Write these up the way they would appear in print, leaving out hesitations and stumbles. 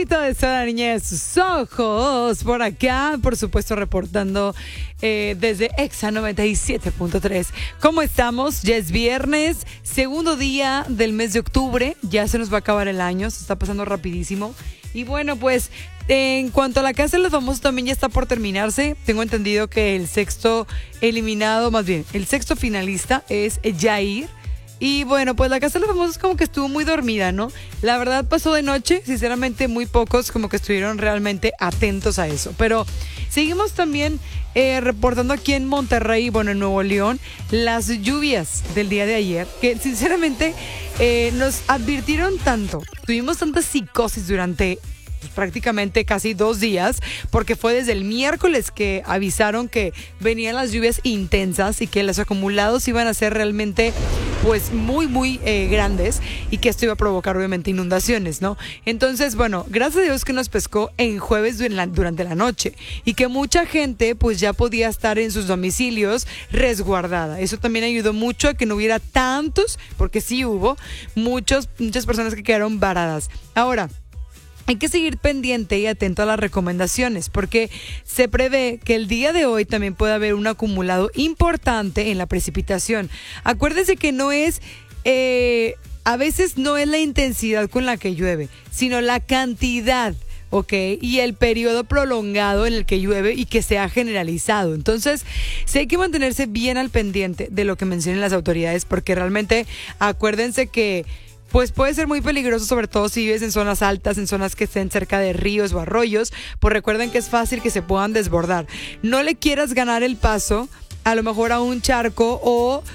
besito de la niña de sus ojos. Por acá, por supuesto, reportando desde Exa 97.3. ¿Cómo estamos? Ya es viernes, segundo día del mes de octubre. Ya se nos va a acabar el año, se está pasando rapidísimo. Y bueno, pues en cuanto a la Casa de los Famosos también ya está por terminarse. Tengo entendido que el sexto eliminado, más bien, el sexto finalista es Jair. Y bueno, pues la Casa de los Famosos como que estuvo muy dormida, ¿no? La verdad pasó de noche, sinceramente muy pocos como que estuvieron realmente atentos a eso. Pero seguimos también reportando aquí en Monterrey, bueno, en Nuevo León, las lluvias del día de ayer, que sinceramente nos advirtieron tanto, tuvimos tanta psicosis durante prácticamente casi 2 días, porque fue desde el miércoles que avisaron que venían las lluvias intensas y que los acumulados iban a ser realmente pues muy grandes y que esto iba a provocar obviamente inundaciones, ¿no? Entonces, bueno, gracias a Dios que nos pescó en jueves durante la noche y que mucha gente pues ya podía estar en sus domicilios resguardada. Eso también ayudó mucho a que no hubiera tantos, porque sí hubo muchas personas que quedaron varadas. Ahora, hay que seguir pendiente y atento a las recomendaciones porque se prevé que el día de hoy también puede haber un acumulado importante en la precipitación. Acuérdense que no es, a veces no es la intensidad con la que llueve, sino la cantidad. ¿Ok? Y el periodo prolongado en el que llueve y que sea generalizado. Entonces, sí hay que mantenerse bien al pendiente de lo que mencionen las autoridades porque realmente acuérdense que pues puede ser muy peligroso, sobre todo si vives en zonas altas, en zonas que estén cerca de ríos o arroyos, pues recuerden que es fácil que se puedan desbordar. No le quieras ganar el paso, a lo mejor a un charco o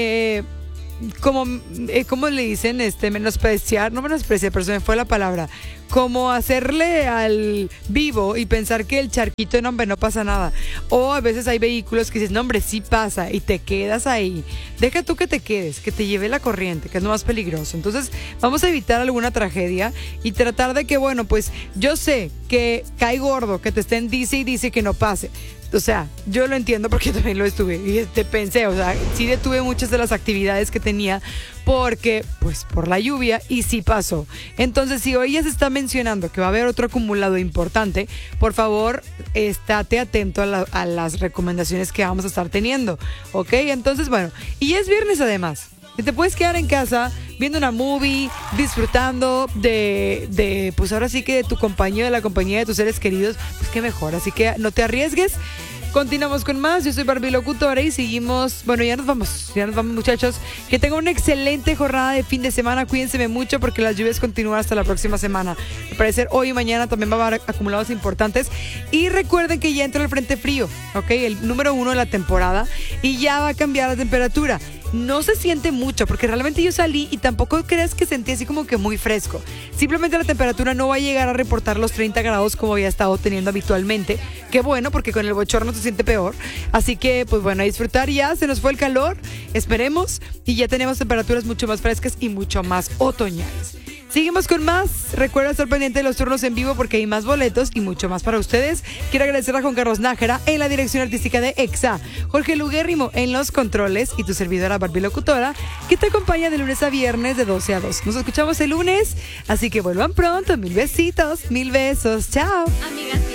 ¿cómo le dicen? Menospreciar, no menospreciar, pero se me fue la palabra. Como hacerle al vivo y pensar que el charquito, no, hombre, no pasa nada. O a veces hay vehículos que dices, no, hombre, sí pasa y te quedas ahí. Deja tú que te quedes, que te lleve la corriente, que es lo más peligroso. Entonces, vamos a evitar alguna tragedia y tratar de que, bueno, pues yo sé que cae gordo, que te estén dice y dice que no pase. O sea, yo lo entiendo porque también lo estuve y pensé, o sea, sí detuve muchas de las actividades que tenía porque, pues, por la lluvia y sí pasó. Entonces, si hoy ya se está mencionando que va a haber otro acumulado importante, por favor, estate atento a las recomendaciones que vamos a estar teniendo, ¿ok? Entonces, bueno, y es viernes además. Y te puedes quedar en casa viendo una movie, disfrutando de pues ahora sí que de tu compañía, de la compañía de tus seres queridos, pues qué mejor. Así que no te arriesgues. Continuamos con más. Yo soy Barbie Locutora y seguimos. Bueno, ya nos vamos, muchachos. Que tengan una excelente jornada de fin de semana. Cuídense mucho porque las lluvias continúan hasta la próxima semana. Al parecer hoy y mañana también va a haber acumulados importantes. Y recuerden que ya entró el frente frío, ¿ok? El número 1 de la temporada. Y ya va a cambiar la temperatura. No se siente mucho porque realmente yo salí y tampoco crees que sentí así como que muy fresco. Simplemente la temperatura no va a llegar a reportar los 30 grados como había estado teniendo habitualmente. Qué bueno, porque con el bochorno se siente peor. Así que, pues bueno, a disfrutar ya. Se nos fue el calor, esperemos. Y ya tenemos temperaturas mucho más frescas y mucho más otoñales. Seguimos con más. Recuerda estar pendiente de los turnos en vivo porque hay más boletos y mucho más para ustedes. Quiero agradecer a Juan Carlos Nájera en la dirección artística de EXA, Jorge Luguérrimo en los controles y tu servidora Barbie Locutora, que te acompaña de lunes a viernes de 12 a 2. Nos escuchamos el lunes, así que vuelvan pronto. 1000 besitos, 1000 besos. Chao. Amigas.